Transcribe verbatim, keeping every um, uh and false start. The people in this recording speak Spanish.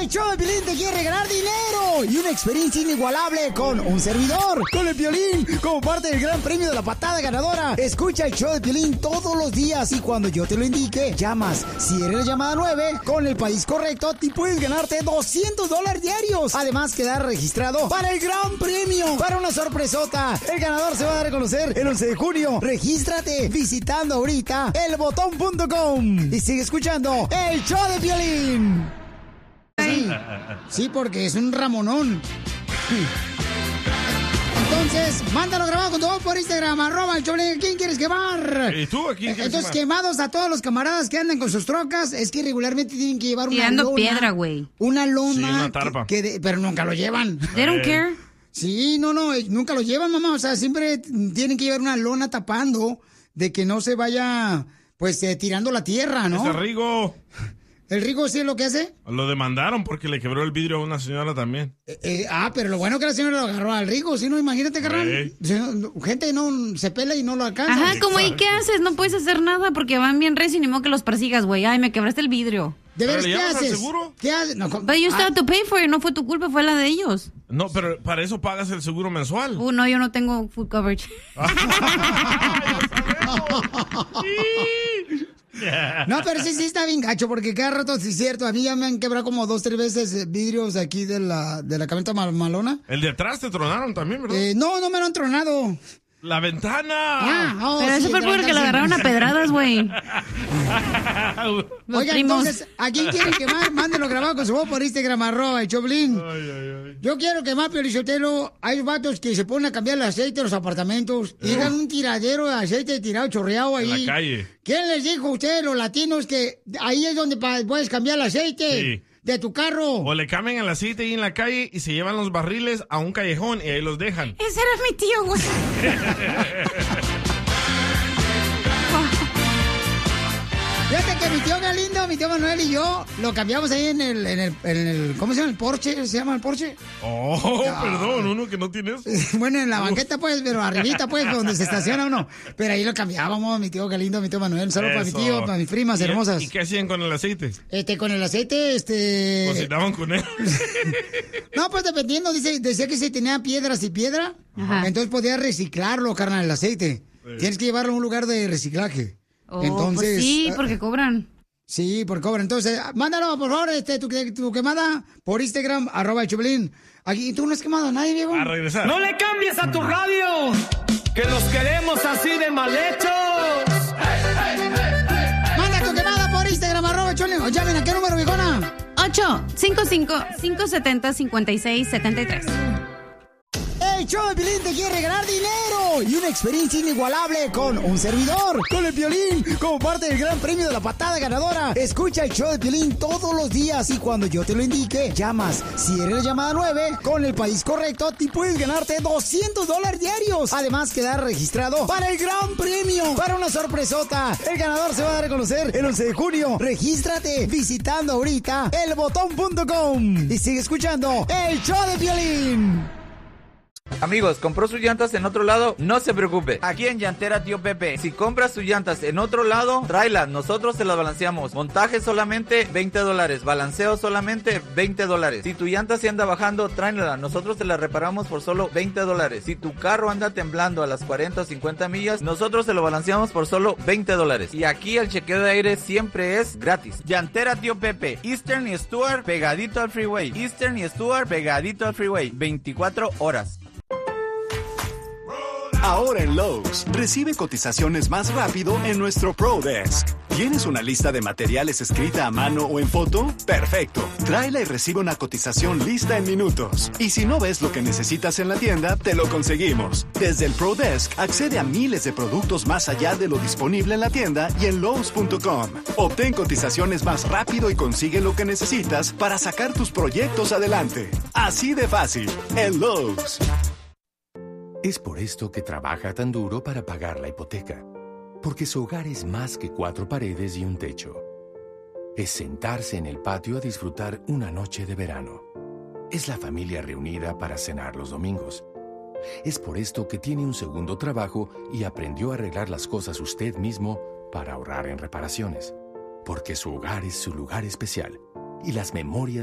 El show de Piolín te quiere regalar dinero y una experiencia inigualable con un servidor, con el Piolín, como parte del gran premio de la patada ganadora. Escucha el show de Piolín todos los días y cuando yo te lo indique, llamas. Si eres la llamada nueve, con el país correcto, te puedes ganarte doscientos dólares diarios. Además, quedar registrado para el gran premio, para una sorpresota. El ganador se va a dar a conocer el once de junio. Regístrate visitando ahorita el botón punto com y sigue escuchando el show de Piolín. Sí, sí, porque es un ramonón. Entonces, mándalo grabado con tu voz por Instagram, arroba el show de Piolín. ¿Quién quieres quemar? ¿Y tú a quién quieres Entonces, quemar? quemados a todos los camaradas que andan con sus trocas. Es que regularmente tienen que llevar una Tirando lona. piedra, güey. Una lona. Sí, una tarpa. Que, que de- pero nunca lo llevan. They don't care. Sí, no, no, eh, nunca lo llevan, mamá. O sea, siempre tienen que llevar una lona tapando de que no se vaya, pues, eh, tirando la tierra, ¿no? Ese Rigo ¿El Rigo sí es lo que hace? lo demandaron porque le quebró el vidrio a una señora también. Eh, eh, ah, pero lo bueno que la señora lo agarró al Rigo, si no, imagínate, carnal. Ey. Si no, gente no se pela y no lo alcanza. Ajá, como, ¿y qué haces? No puedes hacer nada porque van bien recio y ni modo que los persigas, güey. Ay, me quebraste el vidrio. ¿De veras ¿Pero qué le llamas al haces? seguro? ¿Qué haces? No, com- But you still ah, have to pay for it. No fue tu culpa, fue la de ellos. No, pero para eso pagas el seguro mensual. Uh, no, yo no tengo food coverage. No, pero sí, sí está bien gacho, porque cada rato, sí es cierto, a mí ya me han quebrado como dos, tres veces eh, vidrios aquí de la, de la camioneta mal- malona. El de atrás te tronaron también, ¿verdad? Eh, no, no me lo han tronado. La ventana. Ah, oh, Pero sí, eso fue de la porque lo cárcel. agarraron a pedradas, güey. Los Oiga, primos. entonces, ¿a quién quieren quemar? Mándenlo grabado con su voz por Instagram, arroba el Choplin. Ay, ay, ay. Yo quiero quemar, Piolichotelo. Hay vatos que se ponen a cambiar el aceite de los apartamentos y dejan un tiradero de aceite tirado, chorreado ahí. En la calle. ¿Quién les dijo a ustedes, los latinos, que ahí es donde pa- puedes cambiar el aceite Sí. de tu carro? O le cambian el aceite ahí en la calle y se llevan los barriles a un callejón y ahí los dejan. Ese era mi tío, güey. Fíjate que mi tío Galindo, mi tío Manuel y yo lo cambiamos ahí en el, en el, en el ¿cómo se llama? ¿El Porsche? ¿Se llama el Porsche? Oh, Ah. perdón, uno que no tiene eso. Bueno, en la banqueta, pues, pero arribita, pues, donde se estaciona uno. Pero ahí lo cambiábamos, mi tío Galindo, mi tío Manuel. Solo para mi Eso. tío, para mis primas ¿Y- hermosas. ¿Y qué hacían con el aceite? Este, con el aceite, este... Cocinaban con él. No, pues dependiendo, dice, decía que si tenía piedras y piedra, Ajá. entonces podía reciclarlo, carnal, el aceite. Tienes que llevarlo a un lugar de reciclaje. Oh, entonces... pues sí, ah, porque cobran. Sí, por cobra. Entonces, mándalo, por favor, este, tu, tu quemada por Instagram, arroba el Choplin. Aquí, ¿tú no has quemado a nadie, viejo? A regresar. No le cambies a tu radio, que los queremos así de mal hechos. Manda tu quemada por Instagram, arroba el Choplin. O llamen, ¿a qué número, viejona? ocho cinco cinco, cinco siete cero, cinco seis siete tres. El show de Piolín te quiere regalar dinero y una experiencia inigualable con un servidor, con el Piolín, como parte del gran premio de la patada ganadora. Escucha el show de Piolín todos los días y cuando yo te lo indique, llamas. Si eres la llamada nueve, con el país correcto, te puedes ganarte doscientos dólares diarios. Además, quedar registrado para el gran premio, para una sorpresota. El ganador se va a dar a conocer el once de junio. Regístrate visitando ahorita el botón punto com y sigue escuchando el show de Piolín. Amigos, ¿compró sus llantas en otro lado? No se preocupe. Aquí en Llantera Tío Pepe, si compras sus llantas en otro lado, tráelas, nosotros se las balanceamos. Montaje solamente veinte dólares, balanceo solamente veinte dólares. Si tu llanta se anda bajando, tráela, nosotros te la reparamos por solo veinte dólares. Si tu carro anda temblando a las cuarenta o cincuenta millas, nosotros se lo balanceamos por solo veinte dólares. Y aquí el chequeo de aire siempre es gratis. Llantera Tío Pepe, Eastern y Stuart pegadito al freeway. Eastern y Stuart pegadito al freeway, veinticuatro horas. Ahora en Lowe's, recibe cotizaciones más rápido en nuestro Pro Desk. ¿Tienes una lista de materiales escrita a mano o en foto? ¡Perfecto! Tráela y recibe una cotización lista en minutos. Y si no ves lo que necesitas en la tienda, te lo conseguimos. Desde el Pro Desk, accede a miles de productos más allá de lo disponible en la tienda y en Lowe's punto com. Obtén cotizaciones más rápido y consigue lo que necesitas para sacar tus proyectos adelante. Así de fácil, en Lowe's. Es por esto que trabaja tan duro para pagar la hipoteca. Porque su hogar es más que cuatro paredes y un techo. Es sentarse en el patio a disfrutar una noche de verano. Es la familia reunida para cenar los domingos. Es por esto que tiene un segundo trabajo y aprendió a arreglar las cosas usted mismo para ahorrar en reparaciones. Porque su hogar es su lugar especial y las memorias